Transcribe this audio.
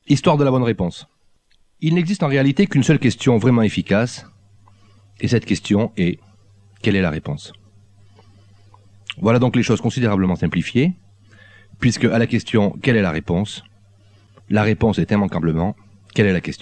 Histoire de la bonne réponse. Il n'existe en réalité qu'une seule question vraiment efficace, et cette question est « Quelle est la réponse ?» Voilà donc les choses considérablement simplifiées, puisque à la question « Quelle est la réponse ?» est immanquablement « Quelle est la question ?»